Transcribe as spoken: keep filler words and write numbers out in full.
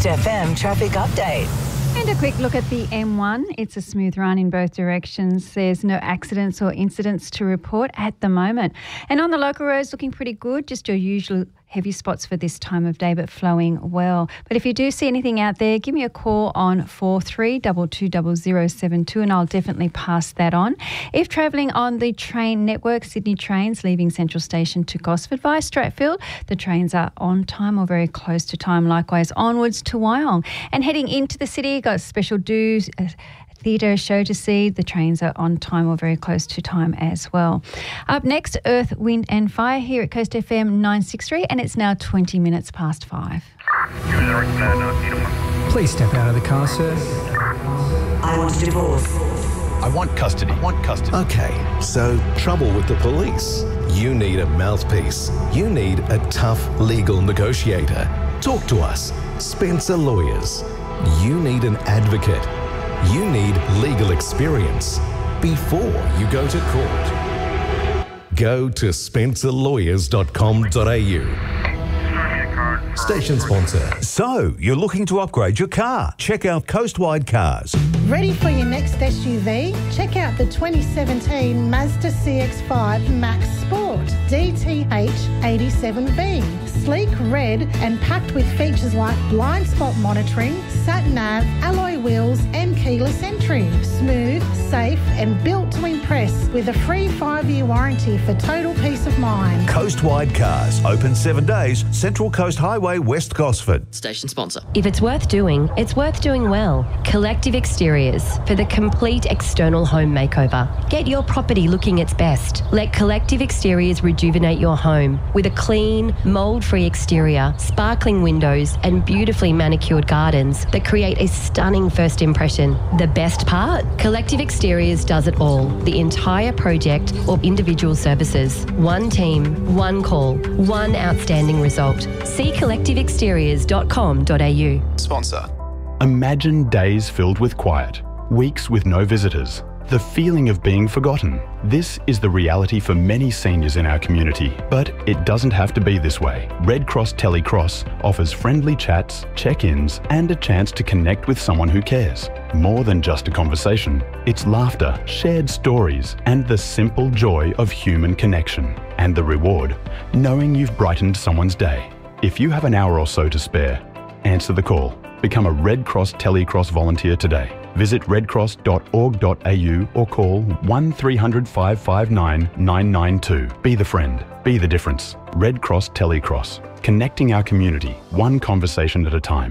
Coast F M traffic update. And a quick look at the M one. It's a smooth run in both directions. There's no accidents or incidents to report at the moment. And on the local roads, looking pretty good. Just your usual heavy spots for this time of day, but flowing well. But if you do see anything out there, give me a call on four three two two zero zero seven two and I'll definitely pass that on. If travelling on the train network, Sydney Trains leaving Central Station to Gosford via Stratfield, the trains are on time or very close to time. Likewise, onwards to Wyong. And heading into the city, got special dues, uh, theatre show to see. The trains are on time or very close to time as well. Up next, Earth, Wind and Fire here at Coast F M nine sixty-three, and it's now twenty minutes past five. Please step out of the car, sir. I want a divorce. I want custody. I want custody. Okay, so trouble with the police. You need a mouthpiece. You need a tough legal negotiator. Talk to us. Spencer Lawyers. You need an advocate. You need legal experience before you go to court. Go to spencer lawyers dot com dot a u. Station sponsor. So, you're looking to upgrade your car? Check out Coastwide Cars. Ready for your next S U V? Check out the twenty seventeen Mazda C X five Max Sport D T H eighty-seven B. Sleek, red and packed with features like blind spot monitoring, sat-nav, alloy wheels and keyless entry. Smooth, safe and built to impress with a free five-year warranty for total peace of mind. Coastwide Cars. Open seven days. Central Coast Highway, West Gosford. Station sponsor. If it's worth doing, it's worth doing well. Collective Exteriors for the complete external home makeover. Get your property looking its best. Let Collective Exteriors rejuvenate your home with a clean, mould-free exterior, sparkling windows and beautifully manicured gardens that create a stunning first impression. The best part? Collective Exteriors does it all. The entire project or individual services. One team, one call, one outstanding result. See collective exteriors dot com dot a u. Sponsor. Imagine days filled with quiet, weeks with no visitors, the feeling of being forgotten. This is the reality for many seniors in our community, but it doesn't have to be this way. Red Cross Telecross offers friendly chats, check-ins, and a chance to connect with someone who cares. More than just a conversation, it's laughter, shared stories, and the simple joy of human connection. And the reward, knowing you've brightened someone's day. If you have an hour or so to spare, answer the call. Become a Red Cross Telecross volunteer today. Visit red cross dot org dot a u or call one three hundred, five five nine, nine nine two. Be the friend. Be the difference. Red Cross Telecross. Connecting our community, one conversation at a time.